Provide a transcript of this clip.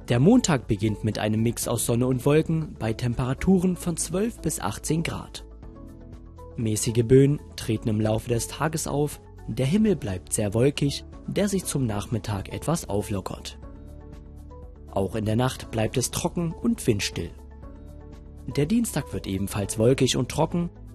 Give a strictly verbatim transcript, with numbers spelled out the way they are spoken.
Der Montag beginnt mit einem Mix aus Sonne und Wolken bei Temperaturen von zwölf bis achtzehn Grad. Mäßige Böen treten im Laufe des Tages auf, der Himmel bleibt sehr wolkig, der sich zum Nachmittag etwas auflockert. Auch in der Nacht bleibt es trocken und windstill. Der Dienstag wird ebenfalls wolkig und trocken,